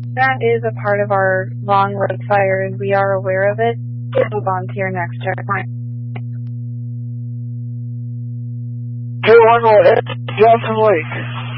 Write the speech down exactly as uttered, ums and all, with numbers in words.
That is a part of our long road fires. We are aware of it. We'll move on to your next checkpoint. Two one will hit Johnson Lake.